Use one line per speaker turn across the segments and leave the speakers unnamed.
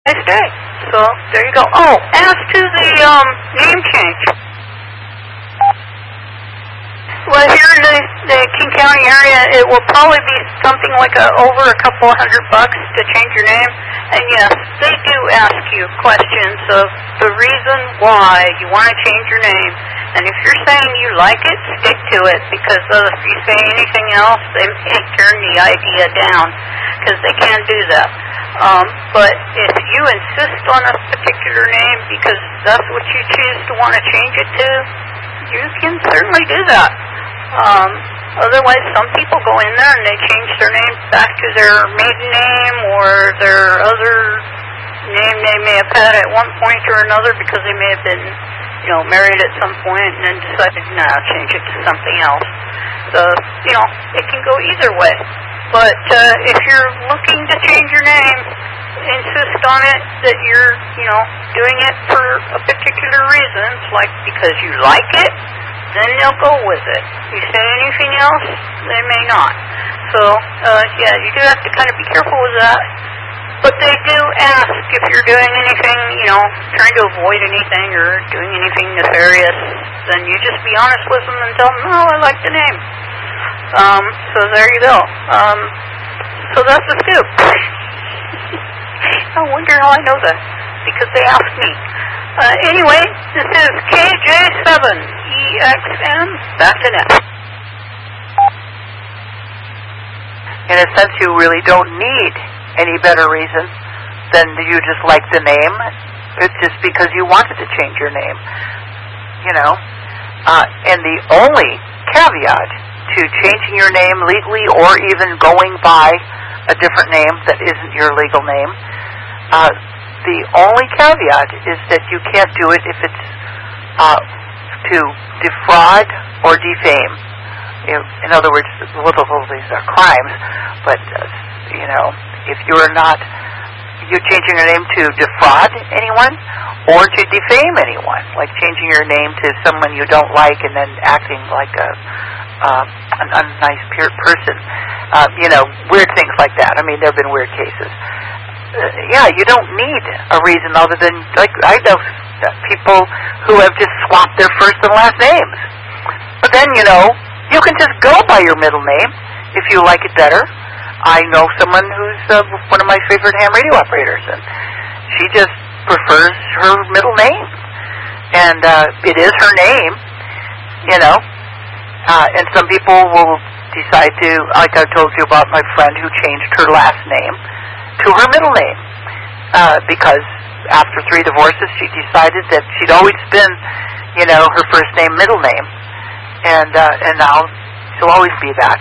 nice day. So there you go. Oh, as to the name change. Well, here in the King County area, it will probably be something like over a couple $100 to change your name. And yes, they do ask you questions of the reason why you want to change your name. And if you're saying you like it, stick to it, because if you say anything else, they may turn the idea down, because they can't do that. But if you insist on a particular name because that's what you choose to want to change it to, you can certainly do that. Otherwise, some people go in there and they change their name back to their maiden name or their other name they may have had at one point or another, because they may have been, married at some point and then decided, change it to something else. So, it can go either way. But if you're looking to change your name, insist on it that you're, doing it for a particular reason, like because you like it, then they'll go with it. You say anything else, they may not. So, you do have to kind of be careful with that. But they do ask if you're doing anything, trying to avoid anything or doing anything nefarious, then you just be honest with them and tell them, no, I like the name. So there you go. So that's the scoop. I wonder how I know that, because they asked me. Anyway, this is KJ7EXN, back to net.
In a sense, you really don't need any better reason than you just like the name. It's just because you wanted to change your name, and the only caveat to changing your name legally or even going by a different name that isn't your legal name, the only caveat is that you can't do it if it's to defraud or defame. In other words, both of these are crimes, but if you're changing your name to defraud anyone or to defame anyone, like changing your name to someone you don't like and then acting like an unnice person, weird things like that. I mean, there have been weird cases. You don't need a reason other than, like, I know people who have just swapped their first and last names. But then, you can just go by your middle name if you like it better. I know someone who's one of my favorite ham radio operators, and she just prefers her middle name. And it is her name, and some people will decide to, like I told you about my friend who changed her last name to her middle name, because after 3 divorces she decided that she'd always been, her first name, middle name, and now she'll always be that.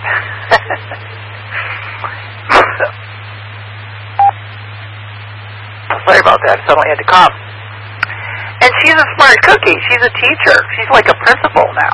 Sorry about that. Suddenly had to cough. And she's a smart cookie. She's a teacher. She's like a principal now.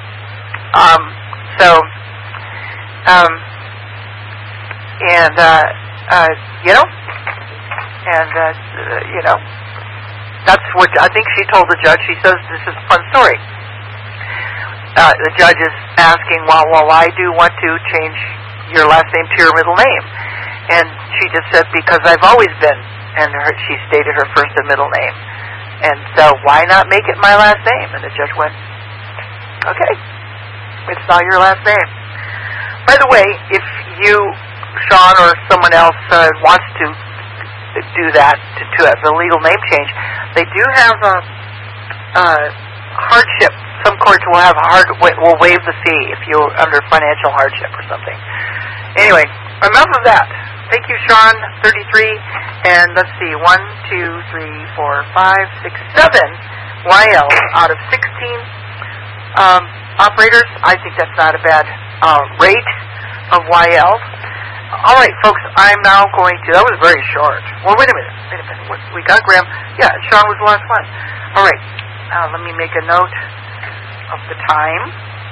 That's what I think she told the judge. She says, this is a fun story. The judge is asking, well, I do want to change your last name to your middle name. And she just said, because I've always been, and she stated her first and middle name. And so why not make it my last name? And the judge went, okay, it's not your last name. By the way, if you, Sean, or someone else wants to do that, to have a legal name change, they do have a hardship. Some courts will waive the fee if you're under financial hardship or something. Anyway, enough of that. Thank you, Sean. 33, and let's see, 1, 2, 3, 4, 5, 6, 7 YLs out of 16 operators. I think that's not a bad rate of YLs. All right, folks, I'm now going to, that was very short. Well, wait a minute. We got Graham. Yeah, Sean was the last one. All right, let me make a note of the time.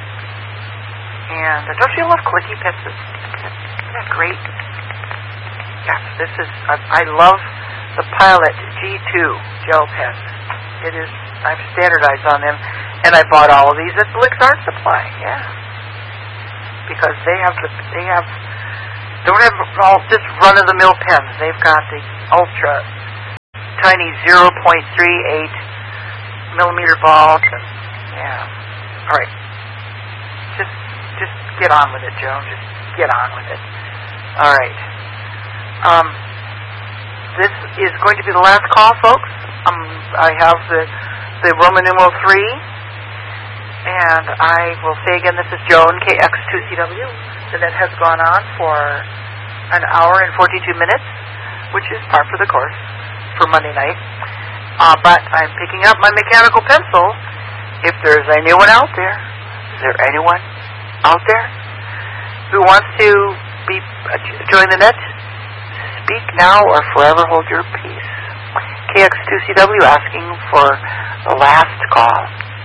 And don't you love clicky pets? Isn't that great? Yes, this is, I love the Pilot G2 gel pens. It is, I've standardized on them, and I bought all of these at Blix Art Supply, because they don't have all just run-of-the-mill pens. They've got the ultra tiny 0.38 millimeter balls. And, yeah. All right. Just get on with it, Joan. Just get on with it. All right. This is going to be the last call, folks. I have the Roman numeral 3, and I will say again, this is Joan, KX2CW. The net has gone on for an hour and 42 minutes, which is par for the course for Monday night. But I'm picking up my mechanical pencil. If there's anyone out there, is there anyone out there who wants to join the net? Speak now or forever hold your peace. KX2CW asking for the last call.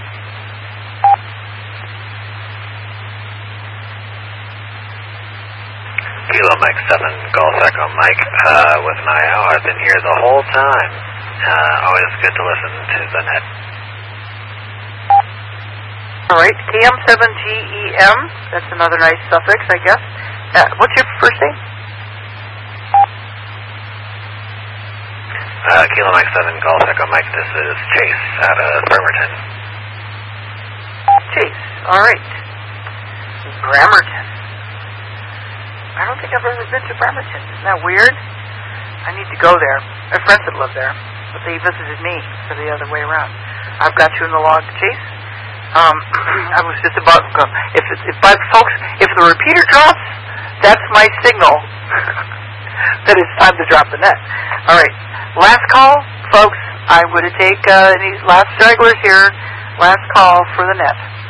Kilo Mike 7, Golf Echo Mike, with an IO. I've been here the whole time. Always good to listen to the net.
All right, KM7GEM. That's another nice suffix, I guess. What's your first name?
Kilo Mike 7, Golf Echo Mike. This is Chase out of Bremerton.
Chase. All right. Bremerton. I don't think I've ever been to Bremerton. Isn't that weird? I need to go there. I have friends that live there, but they visited me, so the other way around. I've got you in the log, Chase. I was just about to go. If the repeater drops, that's my signal that it's time to drop the net. All right. Last call, folks. I'm going to take any last stragglers here. Last call for the net.